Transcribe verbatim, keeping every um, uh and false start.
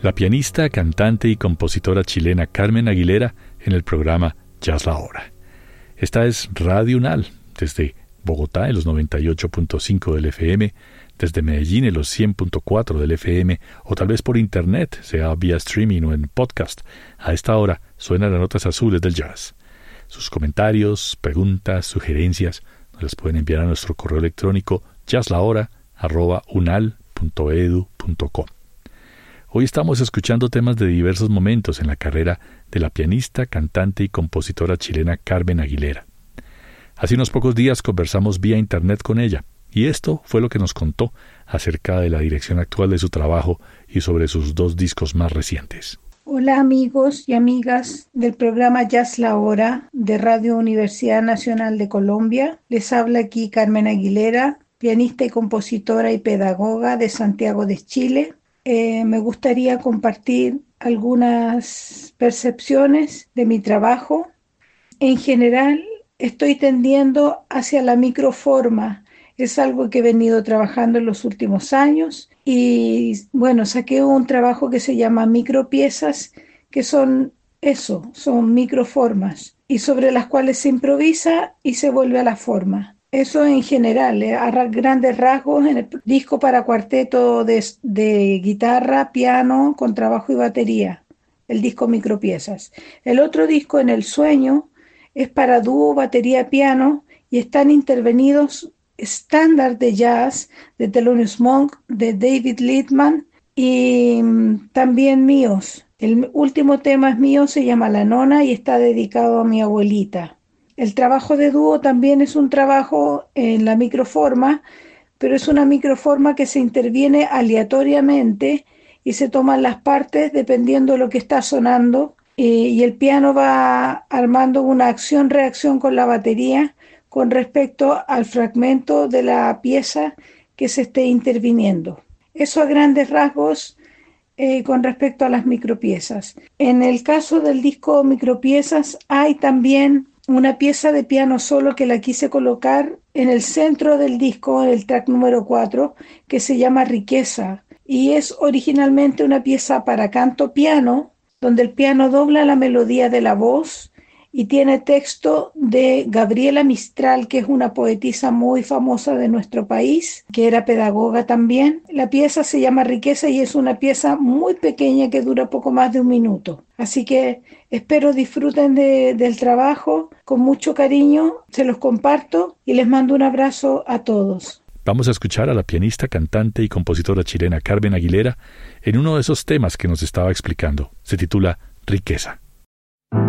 la pianista, cantante y compositora chilena Carmen Aguilera en el programa Jazz La Hora. Esta es Radio UNAL, desde Bogotá en los noventa y ocho punto cinco del F M, desde Medellín en los cien punto cuatro del F M, o tal vez por internet, sea vía streaming o en podcast. A esta hora suenan las notas azules del jazz. Sus comentarios, preguntas, sugerencias nos las pueden enviar a nuestro correo electrónico jazzlahora arroba unal punto edu punto co. Hoy estamos escuchando temas de diversos momentos en la carrera de la pianista, cantante y compositora chilena Carmen Aguilera. Hace unos pocos días conversamos vía internet con ella, y esto fue lo que nos contó acerca de la dirección actual de su trabajo y sobre sus dos discos más recientes. Hola amigos y amigas del programa Jazz La Hora de Radio Universidad Nacional de Colombia. Les habla aquí Carmen Aguilera, pianista y compositora y pedagoga de Santiago de Chile. Eh, me gustaría compartir algunas percepciones de mi trabajo. En general, estoy tendiendo hacia la microforma. Es algo que he venido trabajando en los últimos años y, bueno, saqué un trabajo que se llama Micropiezas, que son eso, son microformas y sobre las cuales se improvisa y se vuelve a la forma. Eso en general, eh, a grandes rasgos, en el disco para cuarteto de, de guitarra, piano, contrabajo y batería, el disco Micropiezas. El otro disco, En el Sueño, es para dúo, batería, piano y están intervenidos estándar de jazz de Thelonious Monk, de David Littman y mm, también míos. El último tema es mío, se llama La Nona y está dedicado a mi abuelita. El trabajo de dúo también es un trabajo en la microforma, pero es una microforma que se interviene aleatoriamente y se toman las partes dependiendo de lo que está sonando y, y el piano va armando una acción-reacción con la batería con respecto al fragmento de la pieza que se esté interviniendo. Eso a grandes rasgos eh, con respecto a las micropiezas. En el caso del disco Micropiezas hay también una pieza de piano solo que la quise colocar en el centro del disco, en el track número cuatro, que se llama Riqueza, y es originalmente una pieza para canto piano, donde el piano dobla la melodía de la voz y tiene texto de Gabriela Mistral, que es una poetisa muy famosa de nuestro país, que era pedagoga también. La pieza se llama Riqueza y es una pieza muy pequeña que dura poco más de un minuto. Así que espero disfruten de, del trabajo con mucho cariño, se los comparto y les mando un abrazo a todos. Vamos a escuchar a la pianista, cantante y compositora chilena Carmen Aguilera en uno de esos temas que nos estaba explicando. Se titula Riqueza.